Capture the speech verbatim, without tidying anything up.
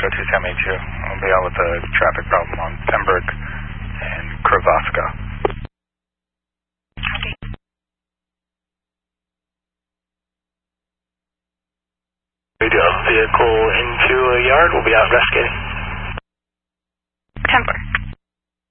Foxtrot two seventy-two. I'll be out with a traffic problem on Pembroke and Kravaska. Okay. Radio, vehicle into a yard, we'll be out investigating. ten four.